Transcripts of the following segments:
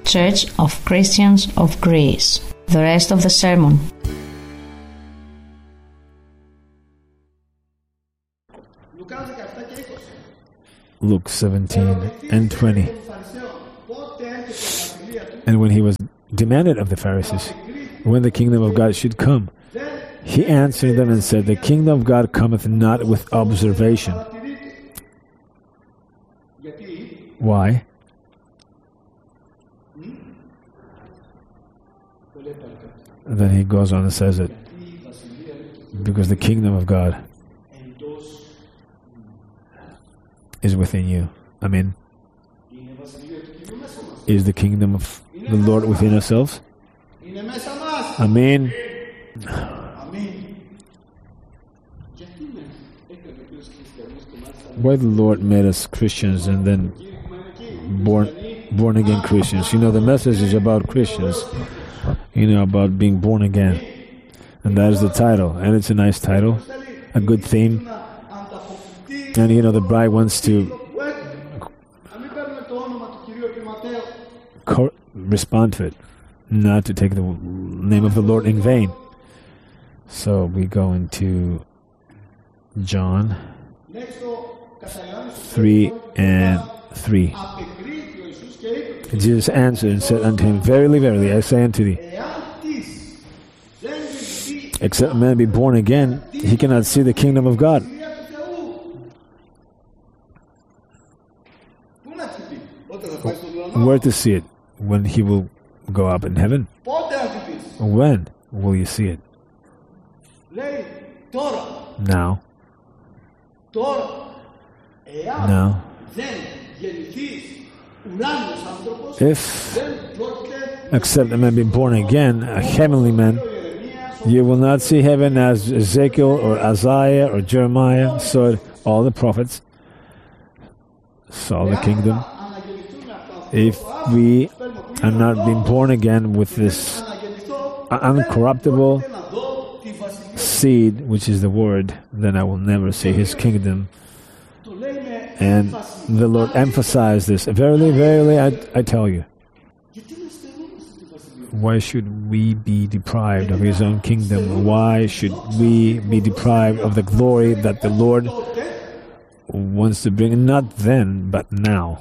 Church of Christians of Greece. The rest of the sermon. Luke 17 and 20. And when he was demanded of the Pharisees when the kingdom of God should come, he answered them and said, "The kingdom of God cometh not with observation." Why? Then he goes on and says it. Because the kingdom of God is within you. Amen. Is the kingdom of the Lord within ourselves? Amen. Why the Lord made us Christians and then born again Christians? You know, the message is about Christians. You know, about being born again. And that is the title. And it's a nice title. A good theme. And you know, the bride wants to respond to it. Not to take the name of the Lord in vain. So we go into John 3 and 3. Jesus answered and said unto him, "Verily, verily, I say unto thee, except a man be born again, he cannot see the kingdom of God." Where to see it? When he will go up in heaven? When will you see it? Now. Now. If, except a man be born again, a heavenly man, you will not see heaven as Ezekiel or Isaiah or Jeremiah saw all the prophets, saw the kingdom. If we are not being born again with this uncorruptible seed, which is the word, then I will never see his kingdom. And the Lord emphasized this. Verily, verily, I tell you. Why should we be deprived of his own kingdom? Why should we be deprived of the glory that the Lord wants to bring? Not then, but now.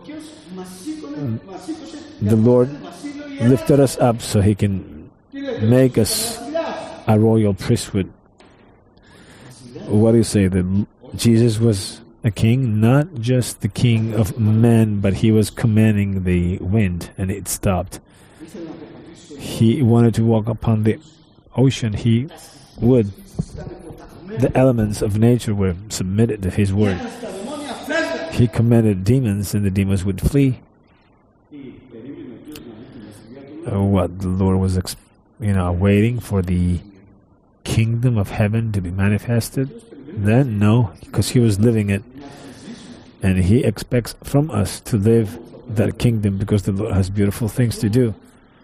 The Lord lifted us up so he can make us a royal priesthood. What do you say? That Jesus was a king, not just the king of men, but he was commanding the wind and it stopped. He wanted to walk upon the ocean, he would. The elements of nature were submitted to his word. He commanded demons and the demons would flee. What the Lord was waiting for the kingdom of heaven to be manifested? Then no, because he was living it. And he expects from us to live that kingdom because the Lord has beautiful things to do.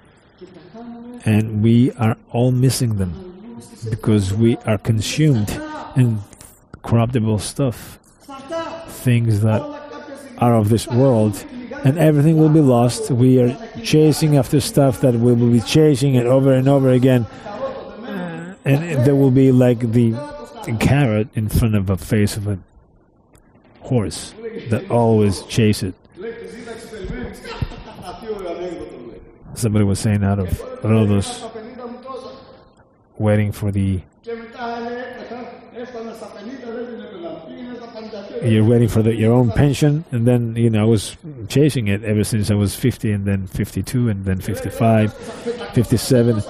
And we are all missing them because we are consumed in corruptible stuff, things that are of this world, and everything will be lost. We are chasing after stuff that we will be chasing it over and over again, and there will be like the carrot in front of a face of a horse that always chase it. Somebody was saying out of Rhodos, waiting for you're waiting for your own pension, and then I was chasing it ever since I was 50, and then 52, and then 55, 57,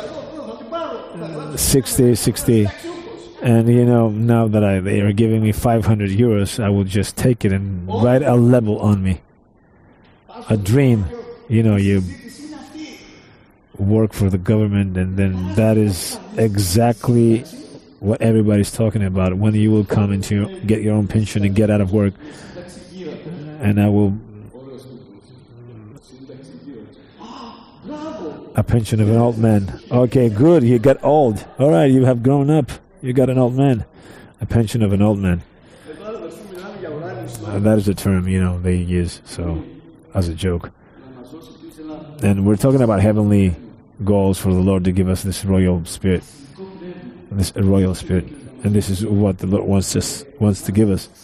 60, and now that they are giving me 500 euros, I will just take it and write a level on me. A dream, you work for the government, and then that is exactly what everybody's talking about. When you will come into get your own pension and get out of work, and I will a pension of an old man. Okay, good. You got old. All right, you have grown up. You got an old man. A pension of an old man. That is a term they use. So, as a joke. And we're talking about heavenly goals for the Lord to give us this royal spirit. This royal spirit. And this is what the Lord wants to give us.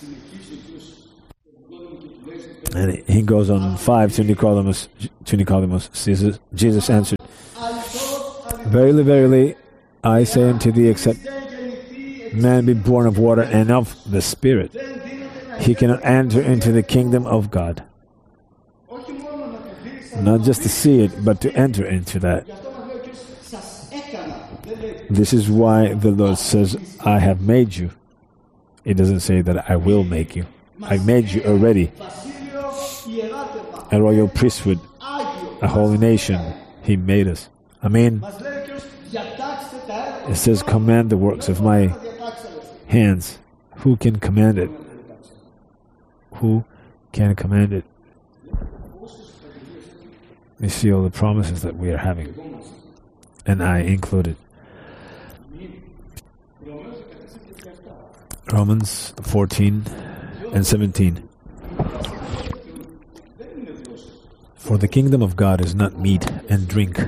And he goes on 5 to Nicodemus. Jesus answered, Verily, verily, I say unto thee, except man be born of water and of the Spirit, he cannot enter into the kingdom of God. Not just to see it, but to enter into that. This is why the Lord says, I have made you. It doesn't say that I will make you. I made you already. A royal priesthood, a holy nation. He made us. Amen. It says, command the works of my hands. Who can command it? Who can command it? You see all the promises that we are having. And I included. Romans 14 and 17. For the kingdom of God is not meat and drink,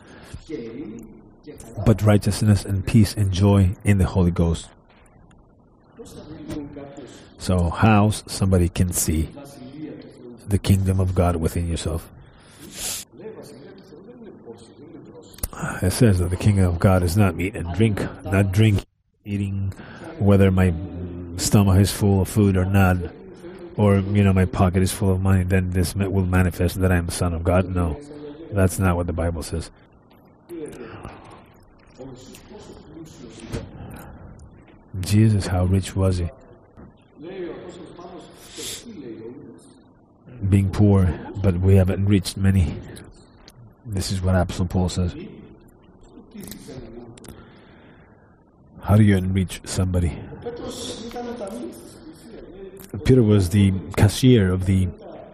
but righteousness and peace and joy in the Holy Ghost. So how somebody can see the kingdom of God within yourself? It says that the kingdom of God is not meat and drink, not drink, eating, whether my stomach is full of food or not, or, my pocket is full of money, then this will manifest that I am the Son of God. No, that's not what the Bible says. Jesus, how rich was he? Being poor, but we haven't reached many. This is what Apostle Paul says. How do you enrich somebody? Peter was the cashier of the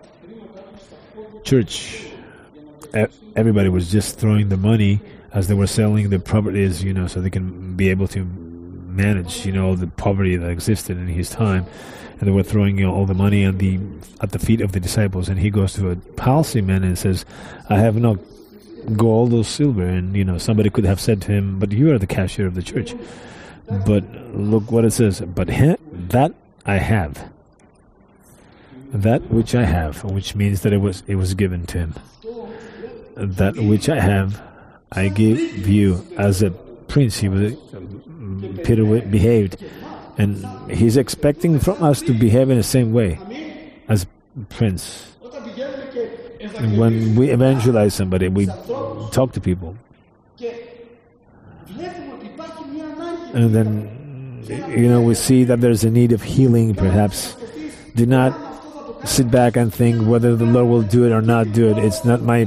church. Everybody was just throwing the money as they were selling the properties, so they can be able to manage, the poverty that existed in his time. And they were throwing all the money at the feet of the disciples. And he goes to a palsy man and says, I have no gold or silver. And, somebody could have said to him, but you are the cashier of the church. But look what it says. But that I have. That which I have, which means that it was given to him. That which I have, I give you. As a prince, Peter behaved. And he's expecting from us to behave in the same way as prince. And when we evangelize somebody, we talk to people. And then, we see that there's a need of healing, perhaps. Do not sit back and think whether the Lord will do it or not do it. It's not my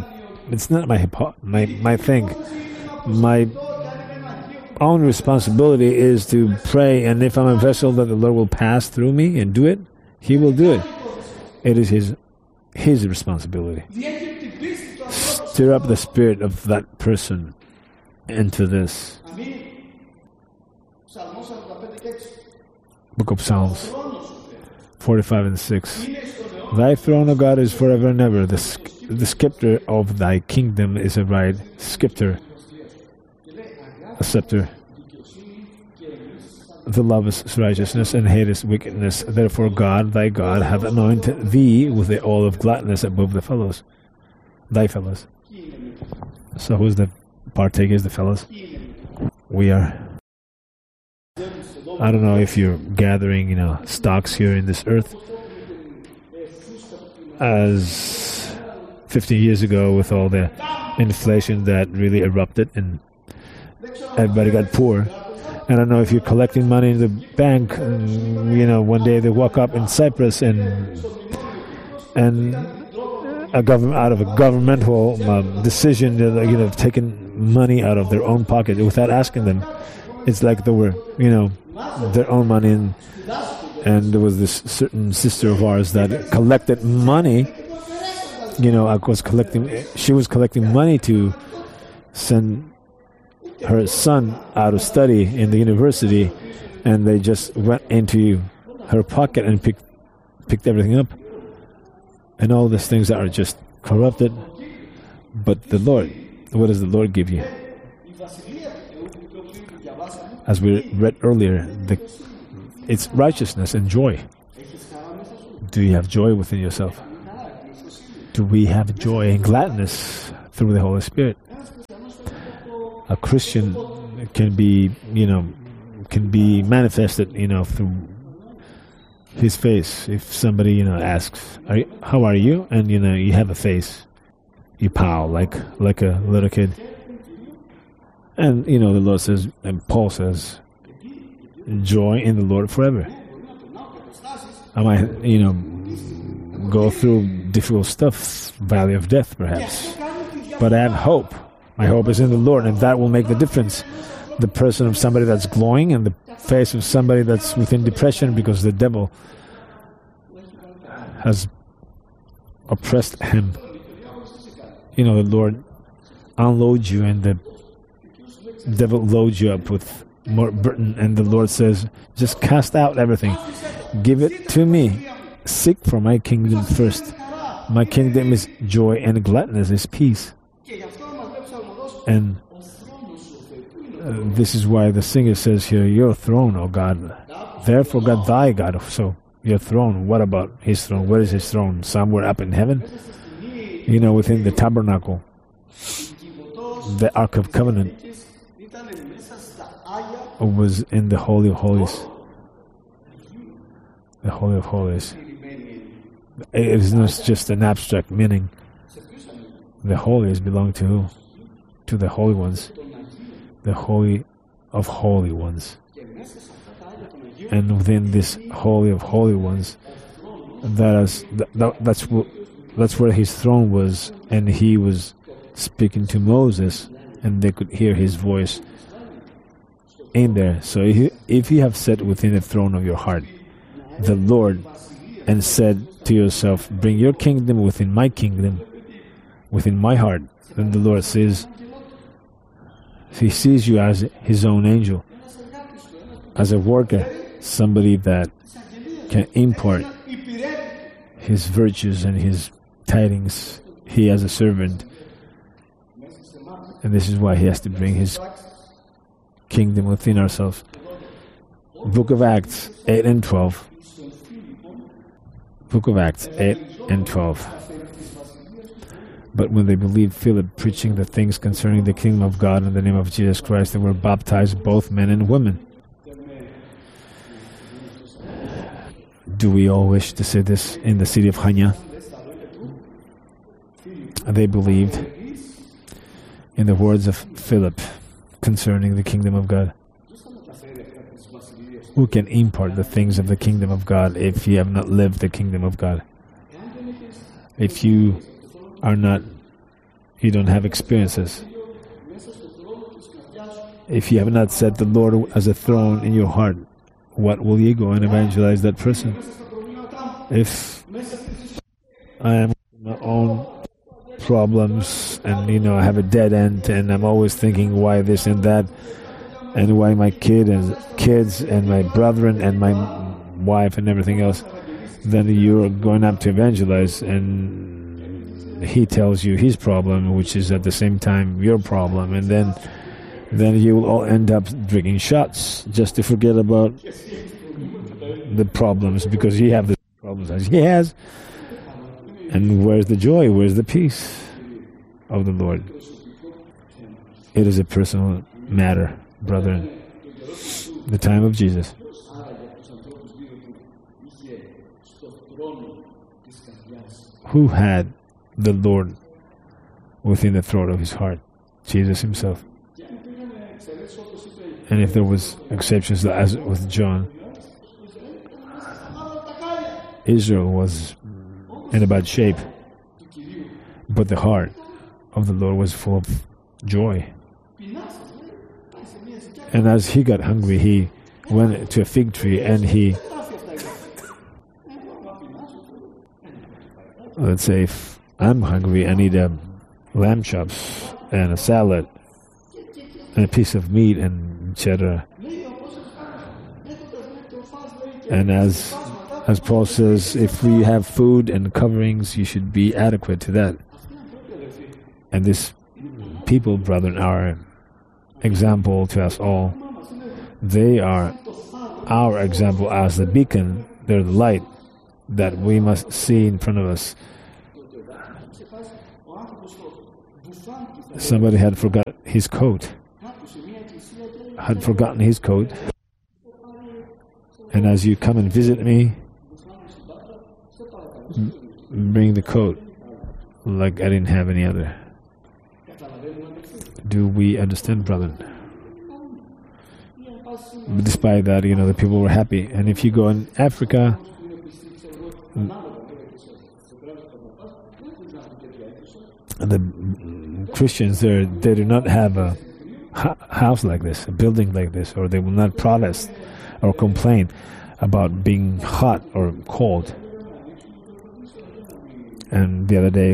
thing. My own responsibility is to pray, and if I'm a vessel that the Lord will pass through me and do it, He will do it. It is His responsibility. Stir up the spirit of that person into this. Book of Psalms 45 and 6. Thy throne, O God, is forever and ever. The scepter of thy kingdom is a right scepter. A scepter. The lovest righteousness and hatest wickedness. Therefore God, thy God, hath anointed thee with the oil of gladness above the fellows. Thy fellows. So who's the partakers, the fellows? We are. I don't know if you're gathering, stocks here in this earth. As 50 years ago, with all the inflation that really erupted and everybody got poor. I don't know if you're collecting money in the bank, one day they walk up in Cyprus and a government, out of a governmental decision, they've taken money out of their own pocket without asking them. It's like they were, their own money, and there was this certain sister of ours that collected money. She was collecting money to send her son out of study in the university, and they just went into her pocket and picked everything up. And all these things that are just corrupted, But the Lord, what does the Lord give you? As we read earlier, it's righteousness and joy. Do you have joy within yourself? Do we have joy and gladness through the Holy Spirit? A Christian can be manifested, through his face. If somebody, asks, how are you? And, you have a face. You pow like a little kid. And, the Lord says, and Paul says, joy in the Lord forever. I might, go through difficult stuff, valley of death perhaps. But I have hope. My hope is in the Lord, and that will make the difference. The person of somebody that's glowing and the face of somebody that's within depression because the devil has oppressed him. The Lord unloads you and the devil loads you up with more burden, and the Lord says, just cast out everything. Give it to me. Seek for my kingdom first. My kingdom is joy and gladness, is peace. And this is why the singer says here, your throne, O God. Therefore God, thy God. So your throne, what about his throne? Where is his throne? Somewhere up in heaven? Within the tabernacle. The Ark of Covenant was in the Holy of Holies. The Holy of Holies. It is not just an abstract meaning. The holies belong to who? To the holy ones. The Holy of Holy Ones. And within this Holy of Holy Ones, that's where his throne was, and he was speaking to Moses, and they could hear his voice in there. So if you have sat within the throne of your heart, the Lord, and said to yourself, bring your kingdom within my kingdom, within my heart, then the Lord says, he sees you as his own angel, as a worker, somebody that can impart his virtues and his tidings. He as a servant, and this is why he has to bring his kingdom within ourselves. Book of Acts 8 and 12. Book of Acts 8 and 12. But when they believed Philip preaching the things concerning the kingdom of God in the name of Jesus Christ, they were baptized, both men and women. Do we all wish to say this in the city of Hanya? They believed in the words of Philip concerning the kingdom of God. Who can impart the things of the kingdom of God if you have not lived the kingdom of God? If you don't have experiences. If you have not set the Lord as a throne in your heart, what will you go and evangelize that person? If I am my own problems and I have a dead end and I'm always thinking why this and that and why my kids and my brethren and my wife and everything else, then you're going up to evangelize and he tells you his problem, which is at the same time your problem, and then you will all end up drinking shots just to forget about the problems, because you have the problems as he has. And where's the joy? Where's the peace of the Lord? It is a personal matter, brethren. The time of Jesus. Who had the Lord within the throat of his heart? Jesus himself. And if there was exceptions, as with John, Israel was in a bad shape, but the heart of the Lord was full of joy. And as he got hungry, he went to a fig tree and let's say if I'm hungry, I need lamb chops and a salad and a piece of meat and etc. And as Paul says, if we have food and coverings, you should be adequate to that. And these people, brethren, are example to us all. They are our example as the beacon. They're the light that we must see in front of us. Somebody had forgotten his coat. And as you come and visit me, bring the coat like I didn't have any other. Do we understand, brother? But despite that, the people were happy. And if you go in Africa, the Christians there, they do not have a house like this, a building like this, or they will not protest or complain about being hot or cold. And the other day,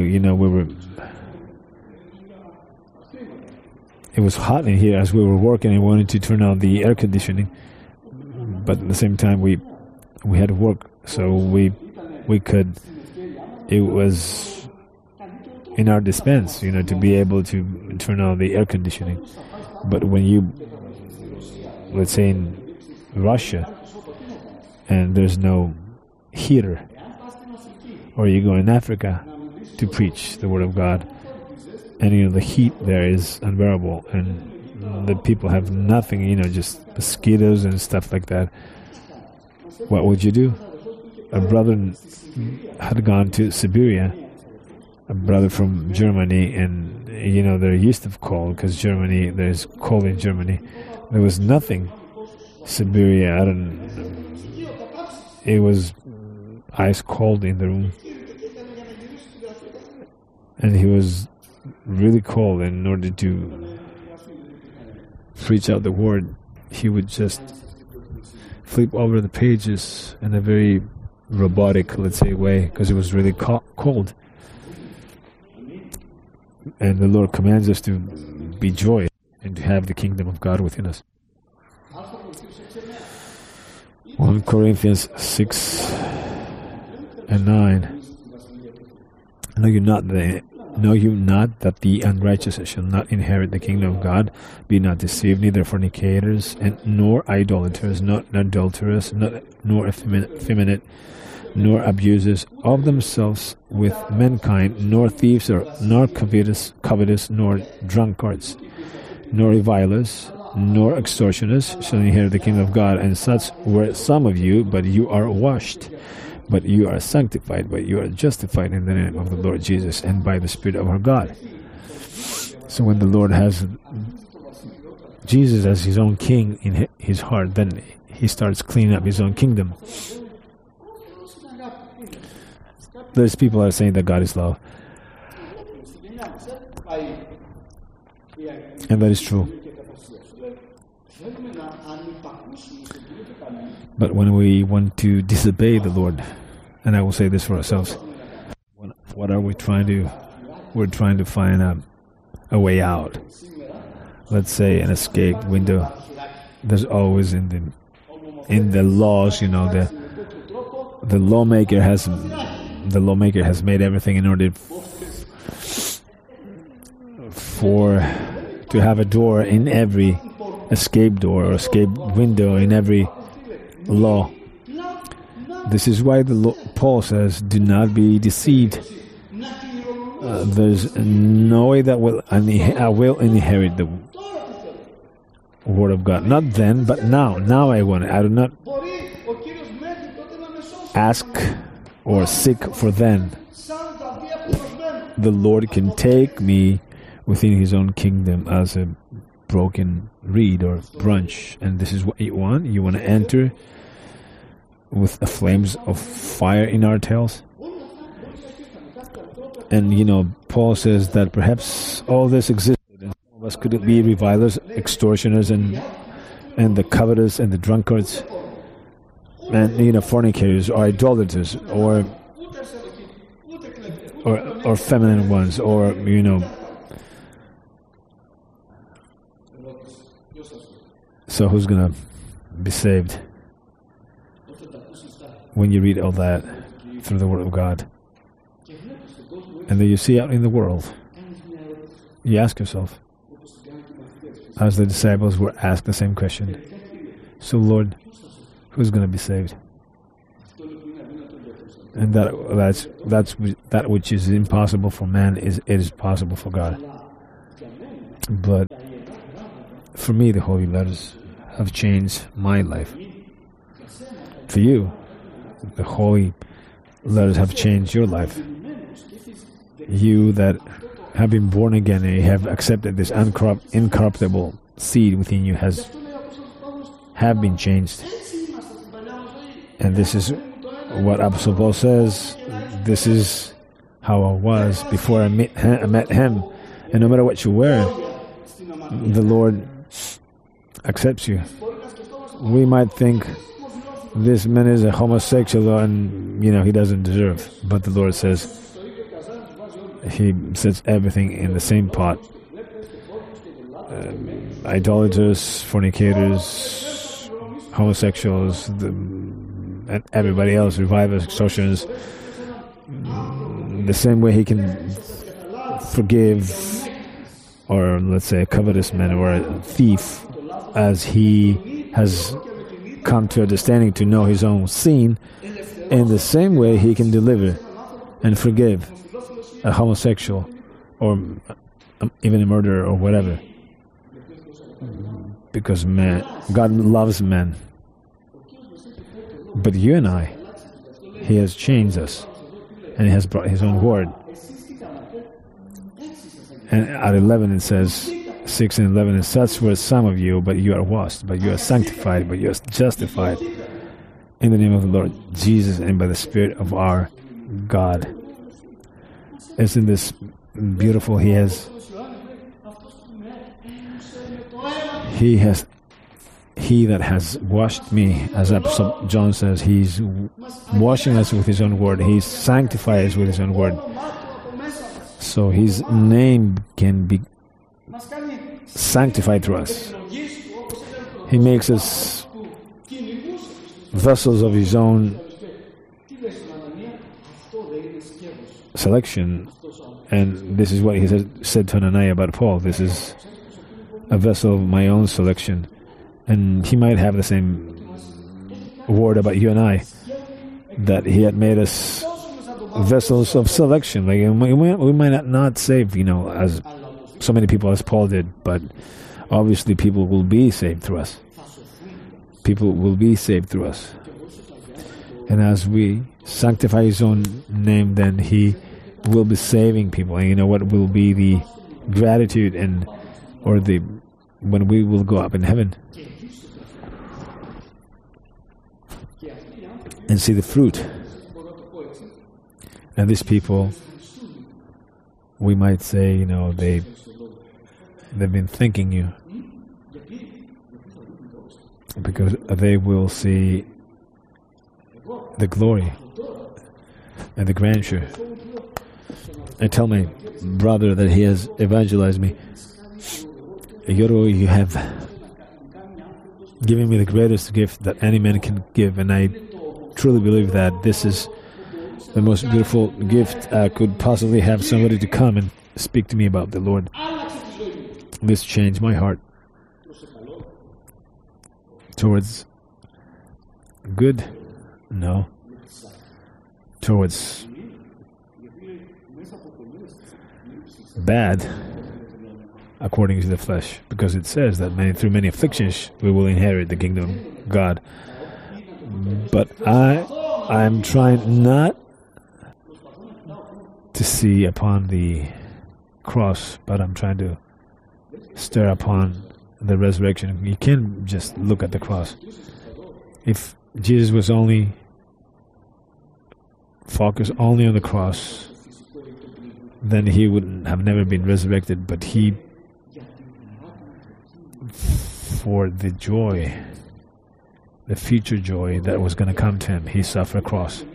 it was hot in here as we were working and wanted to turn on the air conditioning, but at the same time we had to work, so we could. It was in our dispense, to be able to turn on the air conditioning. But when you, let's say in Russia, and there's no heater, or you go in Africa to preach the Word of God, and the heat there is unbearable, and the people have nothing, just mosquitoes and stuff like that. What would you do? A brother had gone to Siberia, a brother from Germany, and they're used to cold because there's cold in Germany. There was nothing. Siberia, it was ice cold in the room, and he was really cold. And in order to preach out the word, he would just flip over the pages in a very robotic, let's say, way, because it was really cold. And the Lord commands us to be joyous and to have the kingdom of God within us. 1 Corinthians 6 and 9. Know you not that the unrighteous shall not inherit the kingdom of God? Be not deceived, neither fornicators, nor idolaters, not adulterers, nor effeminate, nor abusers of themselves with mankind, nor thieves, nor covetous, nor drunkards, nor revilers, nor extortioners shall inherit the kingdom of God. And such were some of you, but you are washed, but you are sanctified, but you are justified in the name of the Lord Jesus and by the Spirit of our God. So when the Lord has Jesus as his own king in his heart, then he starts cleaning up his own kingdom. There's people that are saying that God is love. And that is true. But when we want to disobey the Lord, and I will say this for ourselves, what are we trying to do? We're trying to find a way out. Let's say an escape window. There's always in the laws, the lawmaker has made everything in order to have a door in every escape door or escape window in every law. This is why Paul says, do not be deceived. There's no way that I will inherit the Word of God. Not then, but now. Now I want it. I do not ask or seek for then. The Lord can take me within his own kingdom as a broken reed or branch. And this is what you want. You want to enter with the flames of fire in our tails. And Paul says that perhaps all this existed, and some of us could be revilers, extortioners, and the covetous and the drunkards, and fornicators or idolaters or feminine ones, or So who's gonna be saved when you read all that through the Word of God? And then you see out in the world You ask yourself, as the disciples were asked the same question, so Lord, who's going to be saved? And that's that which is impossible for man it is possible for God. But for me, the holy letters have changed my life. For you, the holy letters have changed your life. You that have been born again and you have accepted this incorruptible seed within you have been changed. And this is what Apostle Paul says. This is how I was before I met him. And no matter what you wear, the Lord accepts you. We might think this man is a homosexual and he doesn't deserve, but the Lord says He sets everything in the same pot. Idolaters, fornicators, homosexuals, and everybody else, revivers, extortioners, the same way He can forgive, or let's say a covetous man or a thief, as He has come to understanding to know His own sin, in the same way He can deliver and forgive a homosexual or even a murderer or whatever. Because God loves men. But you and I, He has changed us, and He has brought His own word. And at 11 it says, 6 and 11, and such were some of you, but you are washed, but you are sanctified, but you are justified in the name of the Lord Jesus and by the Spirit of our God. Isn't this beautiful? He that has washed me, as Apostle John says, He's washing us with His own word. He's sanctified us with His own word. So His name can be sanctified through us. He makes us vessels of His own selection. And this is what He said to Ananias about Paul. This is a vessel of my own selection. And He might have the same word about you and I, that He had made us vessels of selection. Like we might not save, as so many people as Paul did, but obviously people will be saved through us. People will be saved through us. And as we sanctify His own name, then He will be saving people. And what will be the gratitude when we will go up in heaven and see the fruit. And these people, we might say, they've been thanking you because they will see the glory and the grandeur. I tell my brother that he has evangelized me. Yoru, you have given me the greatest gift that any man can give, and I truly believe that this is the most beautiful gift I could possibly have, somebody to come and speak to me about the Lord. This changed my heart towards good, no, towards bad, according to the flesh, because it says that through many afflictions we will inherit the kingdom of God. But I'm trying not to see upon the cross, but I'm trying to stare upon the resurrection. You can't just look at the cross. If Jesus was only focused only on the cross, then He would have never been resurrected. But He, for the joy, the future joy that was going to come to Him, He suffered a cross.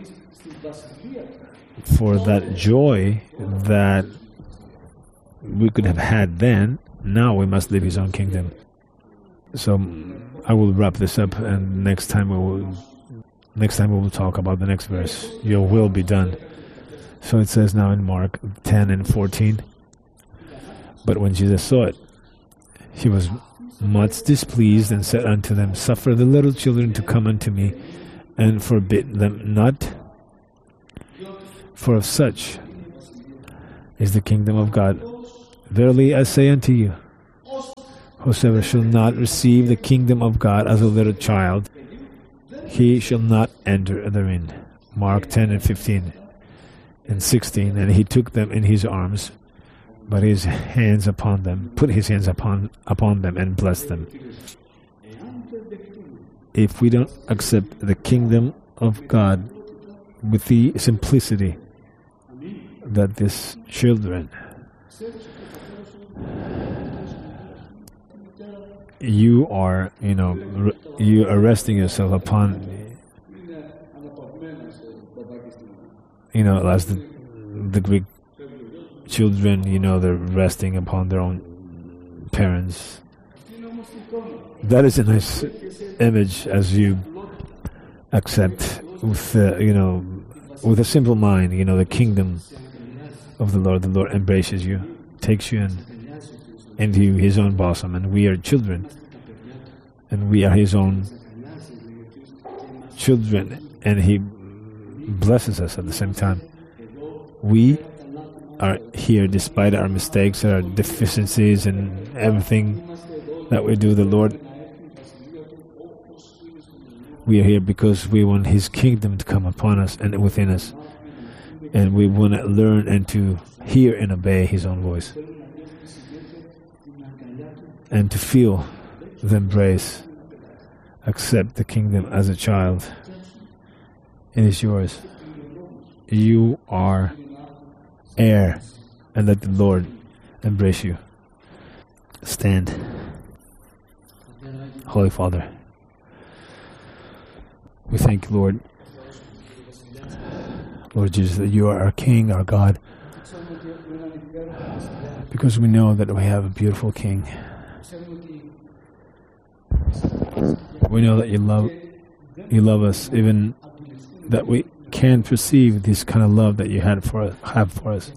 For that joy that we could have had then, now we must live His own kingdom. So I will wrap this up, and next time we will talk about the next verse. Your will be done. So it says now in Mark 10 and 14, But when Jesus saw it, he was much displeased and said unto them, Suffer the little children to come unto me, and forbid them not, for of such is the kingdom of God. Verily I say unto you, whosoever shall not receive the kingdom of God as a little child, he shall not enter therein. Mark 10 and 15 and 16. And he took them in his arms, but his hands upon them, put his hands upon them and blessed them. If we don't accept the kingdom of God with the simplicity that these children, you are, you are resting yourself upon, as the Greek children, they're resting upon their own parents. That is a nice image as you accept with, with a simple mind, the kingdom of the Lord. The Lord embraces you, takes you into his own bosom, and we are children, and we are his own children, and he blesses us at the same time. We are here despite our mistakes, our deficiencies, and everything that we do. The Lord, we are here because we want his kingdom to come upon us and within us, and we want to learn and to hear and obey his own voice, and to feel the embrace, accept the kingdom as a child. It is yours. You are heir, and let the Lord embrace you. Stand. Holy Father, we thank you, Lord. Lord Jesus, that you are our King, our God, because we know that we have a beautiful King. We know that you love us, even that we can't perceive this kind of love that you have for us.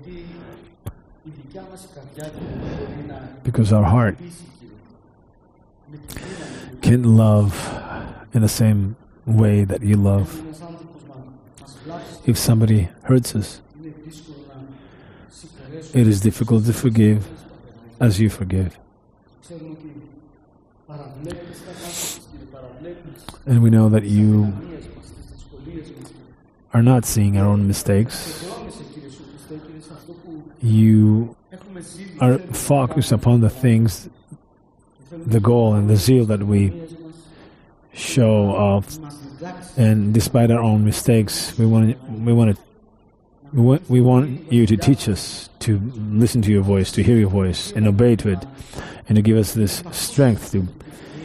Because our heart can't love in the same way that you love. If somebody hurts us, it is difficult to forgive as you forgive. And we know that you are not seeing our own mistakes. You are focused upon the things, the goal and the zeal that we show off. And despite our own mistakes, we want you to teach us to listen to your voice, to hear your voice, and obey to it, and to give us this strength to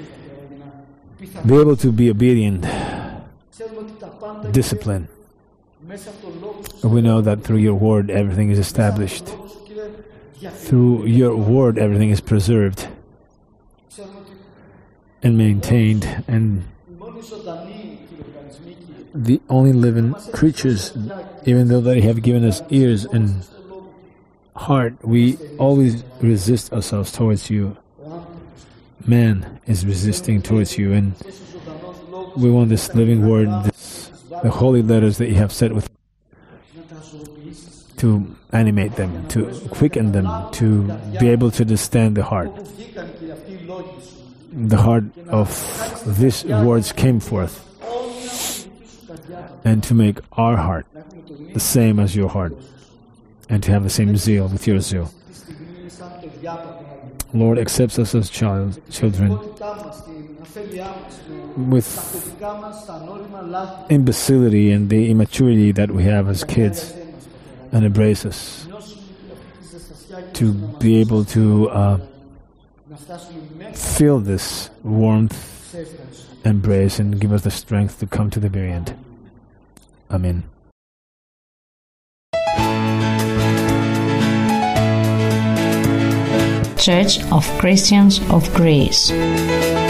be able to be obedient, discipline. We know that through your word everything is established. Through your word everything is preserved and maintained, and the only living creatures, even though they have given us ears and heart, we always resist ourselves towards you. Man is resisting towards you, and we want this living word, the holy letters that you have set with, to animate them, to quicken them, to be able to understand the heart. The heart of these words came forth, and to make our heart the same as your heart, and to have the same zeal with your zeal. Lord, accepts us as children with imbecility and the immaturity that we have as kids, and embrace us to be able to feel this warmth, embrace, and give us the strength to come to the very end. Amen. Church of Christians of Greece.